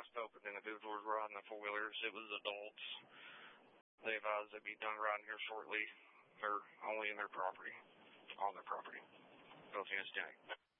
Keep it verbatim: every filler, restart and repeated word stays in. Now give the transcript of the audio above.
I spoke with individuals riding the four-wheelers, it was adults. They advised they'd be done riding here shortly, or only in their property, on their property. Bill Phoenix County.